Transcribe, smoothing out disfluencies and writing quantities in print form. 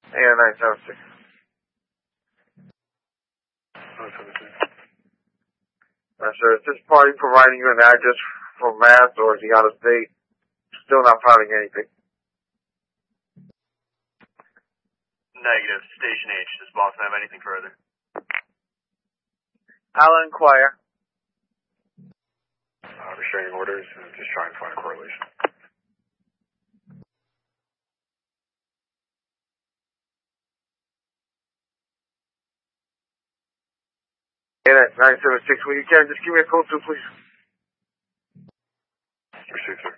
Yeah, 976. 976. Sir, is this party providing you an address for Mass, or is he out of state? Still not finding anything. Negative. Station H. Does Boston have anything further? I'll inquire. Restraining orders, and just try and find a correlation. Yeah, 976. When you can, just give me a code too, please. Received, sir.